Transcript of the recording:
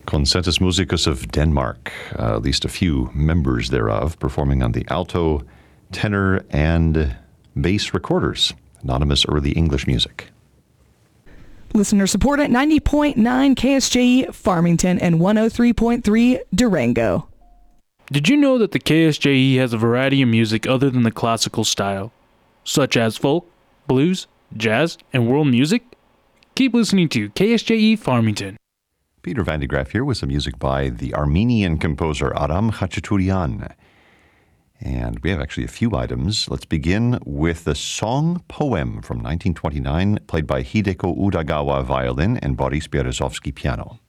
Concertus Musicus of Denmark, at least a few members thereof, performing on the alto, tenor, and bass recorders. Anonymous early English music. Listener support at 90.9 KSJE Farmington and 103.3 Durango. Did you know that the KSJE has a variety of music other than the classical style, such as folk, blues, jazz, and world music? Keep listening to KSJE Farmington. Peter Van de Graaff here with some music by the Armenian composer Aram Khachaturian. And we have actually a few items. Let's begin with the Song Poem from 1929, played by Hideko Udagawa violin and Boris Berezovsky piano.